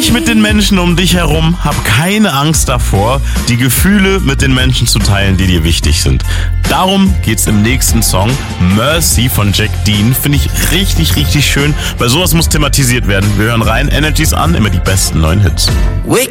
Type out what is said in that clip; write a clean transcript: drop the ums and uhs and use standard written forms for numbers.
dich mit den Menschen um dich herum. Hab keine Angst davor, die Gefühle mit den Menschen zu teilen, die dir wichtig sind. Darum geht's im nächsten Song. Mercy von Jack Dean. Finde ich richtig, richtig schön. Weil sowas muss thematisiert werden. Wir hören rein. Energies an, immer die besten neuen Hits. We